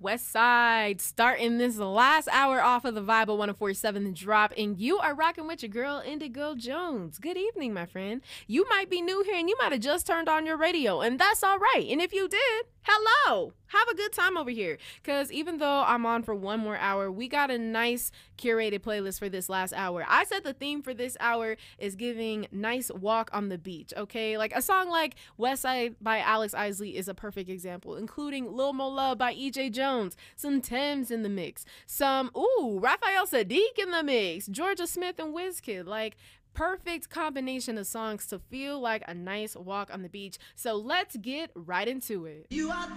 West Side, starting this last hour off of the Vibe of 104.7 The Drop, and you are rocking with your girl, Indigo Jones. Good evening, my friend. You might be new here, and you might have just turned on your radio, and that's all right. And if you did, hello. Have a good time over here, because even though I'm on for one more hour, we got a nice curated playlist for this last hour. I said the theme for this hour is giving nice walk on the beach, okay? Like a song like West Side by Alex Isley is a perfect example, including Lil Mo Love by E.J. Jones, some Thames in the mix, some, Raphael Sadiq in the mix, Georgia Smith and Wizkid, like perfect combination of songs to feel like a nice walk on the beach. So let's get right into it.